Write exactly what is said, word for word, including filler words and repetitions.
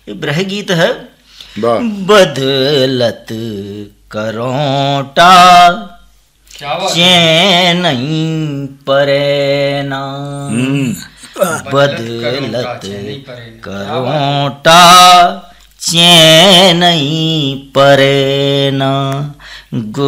ये ब्रह गीत है। बदलत करोटा चैन नहीं परेना, बदलत करोटा चैन नहीं परेना।